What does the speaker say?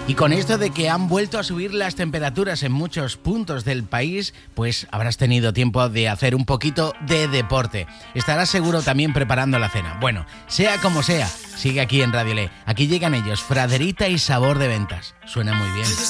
Y con esto de que han vuelto a subir las temperaturas en muchos puntos del país, pues habrás tenido tiempo de hacer un poquito de deporte. Estarás seguro también preparando la cena. Bueno, sea como sea, sigue aquí en Radio Le. Aquí llegan ellos, Fraderita y Sabor de Ventas. Suena muy bien.